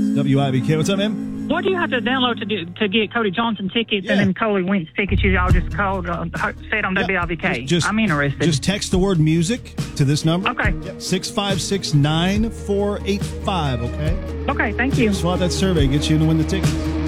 WIBK. What's up, man? What do you have to download to get Cody Johnson tickets and then Coley Wentz tickets? You all just called, said on WIBK. I'm interested. Just text the word music to this number. Okay. 656-9485, okay? Okay, thank you. Fill out that survey, get you to win the tickets.